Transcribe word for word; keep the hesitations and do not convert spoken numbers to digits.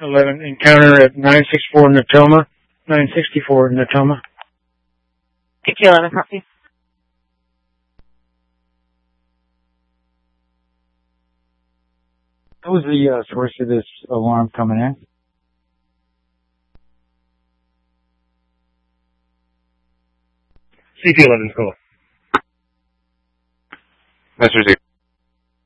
eleven, encounter at nine sixty-four Natoma. nine sixty-four Natoma. K Q eleven, copy. What was the uh, source of this alarm coming in? C T eleven, cool. Mister Z.